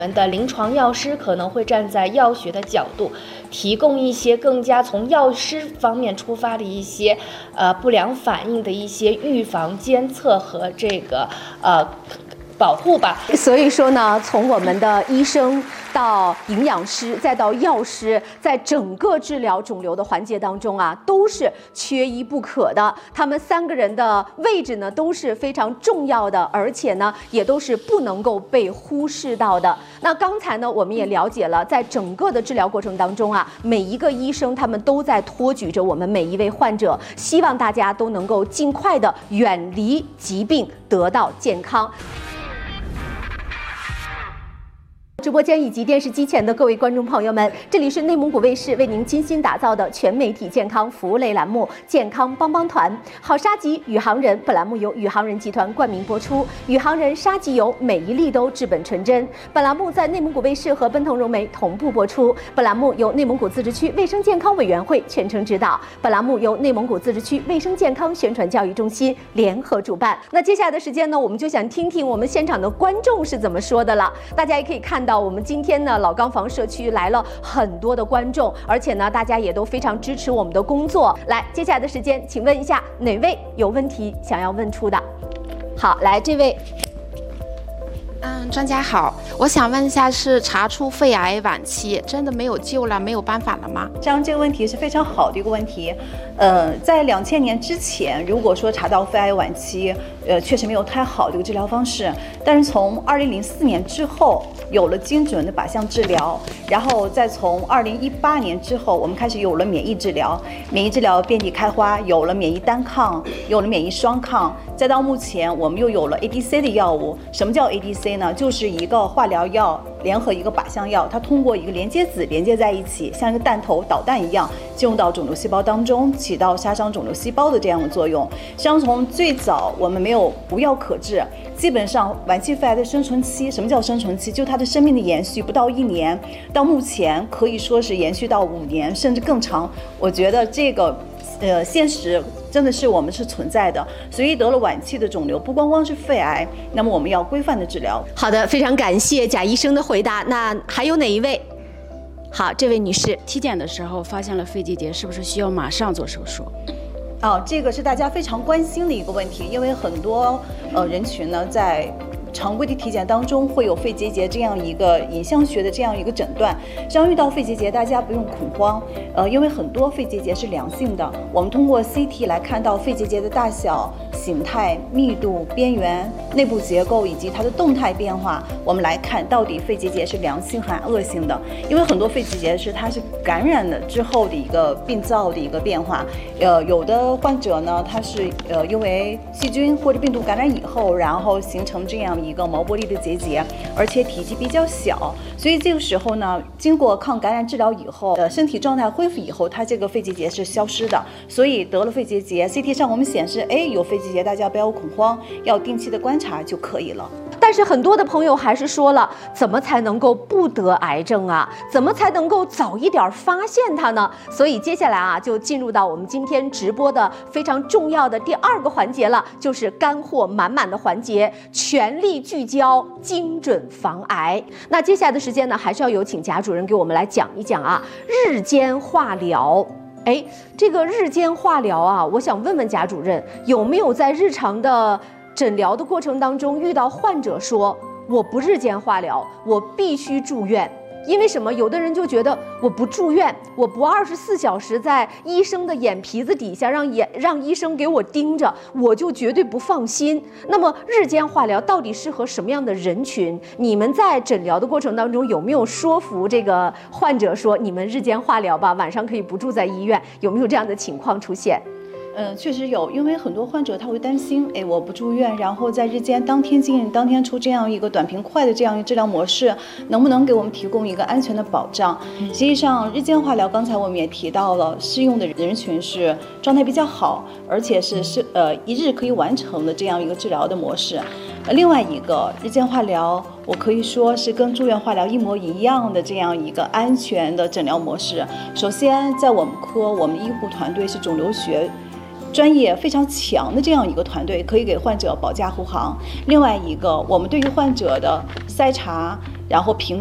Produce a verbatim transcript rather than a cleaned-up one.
我们的临床药师可能会站在药学的角度，提供一些更加从药师方面出发的一些呃不良反应的一些预防、监测和这个呃保护吧。 所以说呢，从我们的医生到营养师，再到药师，在整个治疗肿瘤的环节当中啊，都是缺一不可的。他们三个人的位置呢，都是非常重要的，而且呢，也都是不能够被忽视到的。那刚才呢，我们也了解了，在整个的治疗过程当中啊，每一个医生他们都在托举着我们每一位患者，希望大家都能够尽快的远离疾病，得到健康。直播间以及电视机前的各位观众朋友们，这里是内蒙古卫视为您精心打造的全媒体健康服务类栏目《健康帮帮团》，好沙棘宇航人。本栏目由宇航人集团冠名播出，宇航人沙棘油每一粒都治本纯真。本栏目在内蒙古卫视和奔腾融媒同步播出。本栏目由内蒙古自治区卫生健康委员会全程指导。本栏目由内蒙古自治区卫生健康宣传教育中心联合主办。那接下来的时间呢，我们就想听听我们现场的观众是怎么说的了。大家也可以看到。我们今天呢，老钢房社区来了很多的观众，而且呢，大家也都非常支持我们的工作。来，接下来的时间，请问一下哪位有问题想要问出的？好，来这位。 嗯，专家好，我想问一下，是查出肺癌晚期，真的没有救了，没有办法了吗？ 这样这个问题是非常好的一个问题。呃，在两千年之前，如果说查到肺癌晚期，呃，确实没有太好的一个治疗方式。但是从二零零四年之后，有了精准的靶向治疗，然后再从二零一八年之后，我们开始有了免疫治疗，免疫治疗遍地开花，有了免疫单抗，有了免疫双抗，再到目前我们又有了 A D C 的药物。什么叫 A D C 呢？就是一个化疗药联合一个靶向药，它通过一个连接子连接在一起，像一个弹头导弹一样进入到肿瘤细胞当中，起到杀伤肿瘤细胞的这样的作用。像从最早我们没有无药可治，基本上晚期肺癌的生存期，什么叫生存期？就它的生命的延续不到一年，到目前可以说是延续到五年甚至更长。我觉得这个呃现实真的是我们是存在的，所以得了晚期的肿瘤不光光是肺癌，那么我们要规范的治疗。 好的，非常感谢贾医生的回答。那还有哪一位？好，这位女士， 体检的时候发现了肺结节，是不是需要马上做手术？ 哦，这个是大家非常关心的一个问题，因为很多呃人群呢在常规的体检当中会有肺结节这样一个影像学的这样一个诊断。实际上遇到肺结节，大家不用恐慌，呃，因为很多肺结节是良性的。我们通过 C T 来看到肺结节的大小、形态、密度、边缘、内部结构以及它的动态变化，我们来看到底肺结节是良性还是恶性的。因为很多肺结节是它是感染了之后的一个病灶的一个变化，呃，有的患者呢，他是呃因为细菌或者病毒感染以后，然后形成这样一个毛玻璃的结节，而且体积比较小，所以这个时候呢，经过抗感染治疗以后，呃，身体状态恢复以后，它这个肺结节是消失的。所以得了肺结节 ，C T 上我们显示，哎，有肺结节，大家不要恐慌，要定期的观察就可以了。 但是很多的朋友还是说了，怎么才能够不得癌症啊？怎么才能够早一点发现它呢？所以接下来啊，就进入到我们今天直播的非常重要的第二个环节了，就是干货满满的环节，全力聚焦，精准防癌。那接下来的时间呢，还是要有请贾主任给我们来讲一讲啊，日间化疗。哎，这个日间化疗啊，我想问问贾主任，有没有在日常的诊疗的过程当中遇到患者说我不日间化疗，我必须住院？因为什么？有的人就觉得我不住院，我不二十四小时在医生的眼皮子底下让眼让医生给我盯着，我就绝对不放心。那么日间化疗到底适合什么样的人群？你们在诊疗的过程当中有没有说服这个患者说你们日间化疗吧，晚上可以不住在医院？有没有这样的情况出现？ 嗯，确实有，因为很多患者他会担心，哎，我不住院，然后在日间当天进、当天出这样一个短平快的这样一个治疗模式，能不能给我们提供一个安全的保障？实际上，日间化疗刚才我们也提到了，适用的人群是状态比较好，而且是是呃一日可以完成的这样一个治疗的模式。呃，另外一个日间化疗，我可以说是跟住院化疗一模一样的这样一个安全的诊疗模式。首先，在我们科，我们医护团队是肿瘤学专业非常强的这样一个团队，可以给患者保驾护航。另外一个，我们对于患者的筛查，然后评